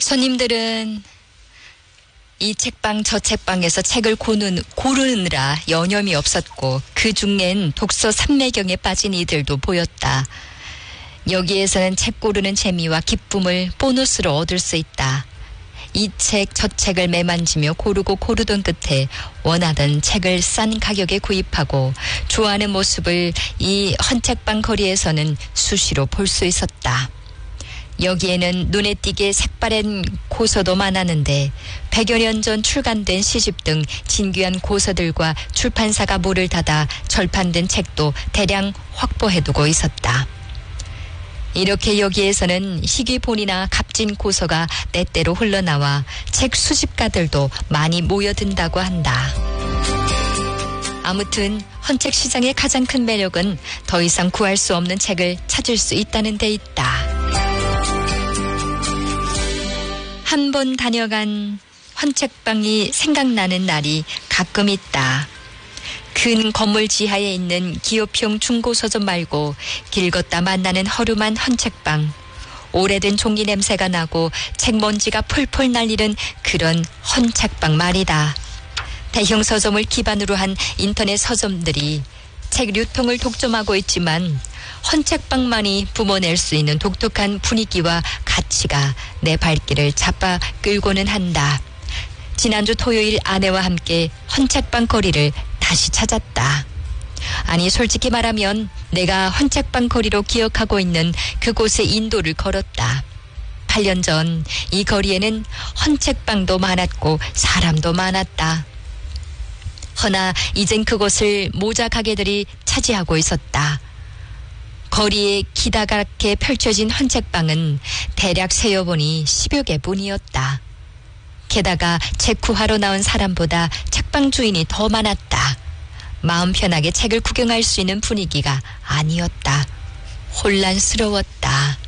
손님들은 이 책방 저 책방에서 책을 고르느라 여념이 없었고 그 중엔 독서 삼매경에 빠진 이들도 보였다. 여기에서는 책 고르는 재미와 기쁨을 보너스로 얻을 수 있다. 이 책 저 책을 매만지며 고르던 끝에 원하던 책을 싼 가격에 구입하고 좋아하는 모습을 이 헌책방 거리에서는 수시로 볼 수 있었다. 여기에는 눈에 띄게 색바랜 고서도 많았는데 100여 년 전 출간된 시집 등 진귀한 고서들과 출판사가 문을 닫아 절판된 책도 대량 확보해두고 있었다. 이렇게 여기에서는 희귀본이나 값진 고서가 때때로 흘러나와 책 수집가들도 많이 모여든다고 한다. 아무튼 헌책 시장의 가장 큰 매력은 더 이상 구할 수 없는 책을 찾을 수 있다는 데 있다. 한 번 다녀간 헌책방이 생각나는 날이 가끔 있다. 큰 건물 지하에 있는 기업형 중고서점 말고 길 걷다 만나는 허름한 헌책방. 오래된 종이 냄새가 나고 책먼지가 폴폴 날리는 그런 헌책방 말이다. 대형 서점을 기반으로 한 인터넷 서점들이 책 유통을 독점하고 있지만 헌책방만이 뿜어낼 수 있는 독특한 분위기와 가치가 내 발길을 잡아 끌고는 한다. 지난주 토요일 아내와 함께 헌책방 거리를 다시 찾았다. 아니 솔직히 말하면 내가 헌책방 거리로 기억하고 있는 그곳의 인도를 걸었다. 8년 전 이 거리에는 헌책방도 많았고 사람도 많았다. 허나 이젠 그곳을 모자 가게들이 차지하고 있었다. 거리에 기다랗게 펼쳐진 헌책방은 대략 세어보니 10여 개뿐이었다. 게다가 책 구하러 나온 사람보다 책방 주인이 더 많았다. 마음 편하게 책을 구경할 수 있는 분위기가 아니었다. 혼란스러웠다.